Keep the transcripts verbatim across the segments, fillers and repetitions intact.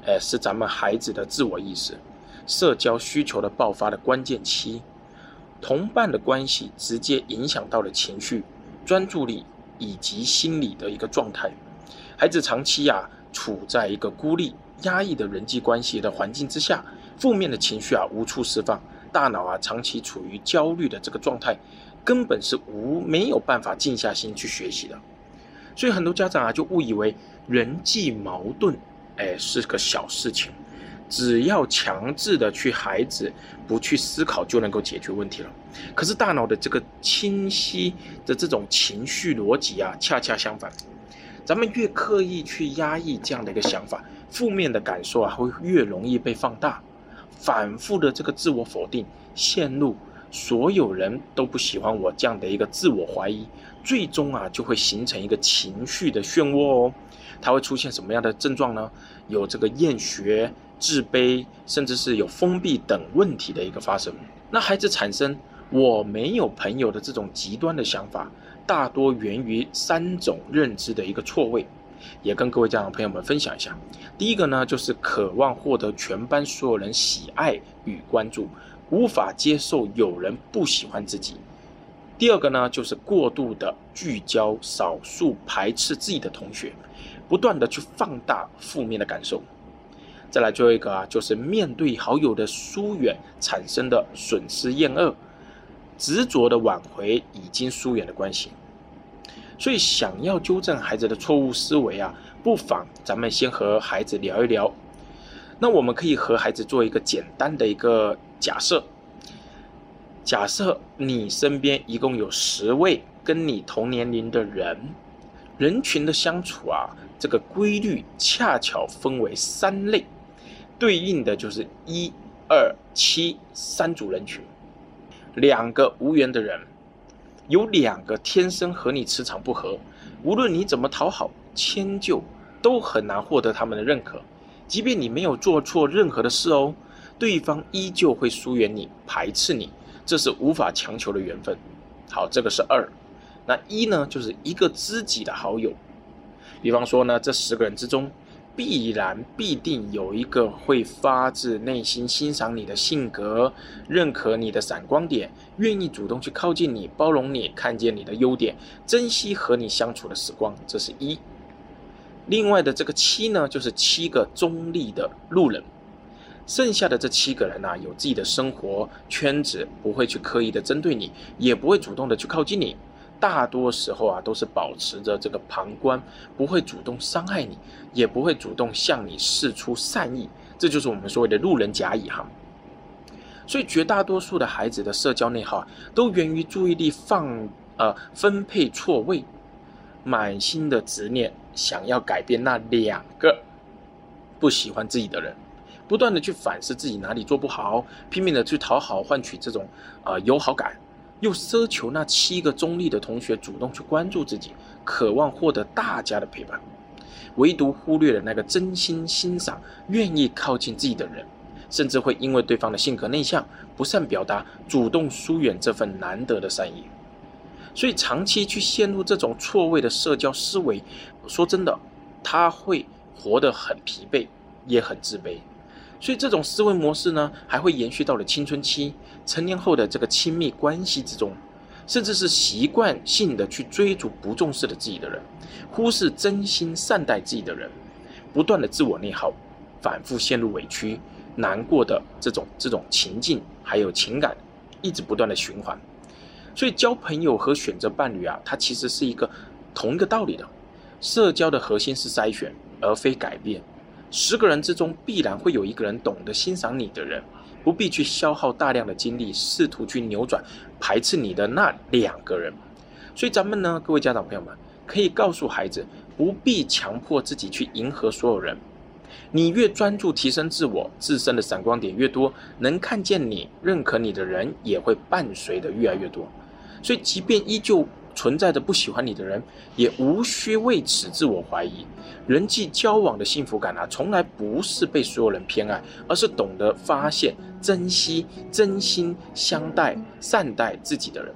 呃，是咱们孩子的自我意识、社交需求的爆发的关键期。同伴的关系直接影响到了情绪、专注力以及心理的一个状态。孩子长期啊处在一个孤立、压抑的人际关系的环境之下，负面的情绪啊无处释放，大脑啊长期处于焦虑的这个状态，根本是无没有办法静下心去学习的。所以很多家长啊就误以为人际矛盾，哎，是个小事情，只要强制的去孩子不去思考就能够解决问题了。可是大脑的这个清晰的这种情绪逻辑啊，恰恰相反。咱们越刻意去压抑这样的一个想法，负面的感受啊会越容易被放大，反复的这个自我否定，陷入所有人都不喜欢我这样的一个自我怀疑，最终啊就会形成一个情绪的漩涡哦。它会出现什么样的症状呢？有这个厌学、自卑，甚至是有封闭等问题的一个发生。那孩子产生我没有朋友的这种极端的想法，大多源于三种认知的一个错位，也跟各位家长朋友们分享一下。第一个呢，就是渴望获得全班所有人喜爱与关注，无法接受有人不喜欢自己。第二个呢，就是过度的聚焦少数排斥自己的同学，不断的去放大负面的感受。再来最后一个啊，就是面对好友的疏远产生的损失厌恶，执着的挽回已经疏远的关系。所以想要纠正孩子的错误思维啊，不妨咱们先和孩子聊一聊。那我们可以和孩子做一个简单的一个假设，假设你身边一共有十位跟你同年龄的人，人群的相处啊，这个规律恰巧分为三类，对应的就是一、二、七三组人群。两个无缘的人，有两个天生和你磁场不合，无论你怎么讨好迁就，都很难获得他们的认可。即便你没有做错任何的事哦，对方依旧会疏远你、排斥你，这是无法强求的缘分。好，这个是二。那一呢，就是一个知己的好友。比方说呢，这十个人之中，必然必定有一个会发自内心欣赏你的性格，认可你的闪光点，愿意主动去靠近你，包容你，看见你的优点，珍惜和你相处的时光，这是一。另外的这个七呢，就是七个中立的路人。剩下的这七个人啊，有自己的生活圈子，不会去刻意的针对你，也不会主动的去靠近你。大多时候啊，都是保持着这个旁观，不会主动伤害你，也不会主动向你释出善意，这就是我们所谓的路人甲乙哈。所以绝大多数的孩子的社交内耗都源于注意力放呃分配错位，满心的执念想要改变那两个不喜欢自己的人，不断的去反思自己哪里做不好，拼命的去讨好，换取这种呃友好感。又奢求那七个中立的同学主动去关注自己，渴望获得大家的陪伴，唯独忽略了那个真心欣赏、愿意靠近自己的人，甚至会因为对方的性格内向、不善表达，主动疏远这份难得的善意。所以长期去陷入这种错位的社交思维，说真的，他会活得很疲惫，也很自卑。所以这种思维模式呢，还会延续到了青春期、成年后的这个亲密关系之中，甚至是习惯性的去追逐不重视的自己的人，忽视真心善待自己的人，不断的自我内耗，反复陷入委屈、难过的这种这种情境，还有情感，一直不断的循环。所以交朋友和选择伴侣啊，它其实是一个同一个道理的。社交的核心是筛选，而非改变。十个人之中必然会有一个人懂得欣赏你的人，不必去消耗大量的精力试图去扭转排斥你的那两个人。所以咱们呢，各位家长朋友们，可以告诉孩子，不必强迫自己去迎合所有人。你越专注提升自我，自身的闪光点越多，能看见你、认可你的人也会伴随的越来越多。所以即便依旧存在着不喜欢你的人，也无需为此自我怀疑。人际交往的幸福感啊，从来不是被所有人偏爱，而是懂得发现、珍惜、真心相待、善待自己的人。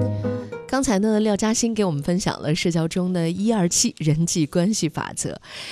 刚才呢，廖嘉欣给我们分享了社交中的一二七人际关系法则。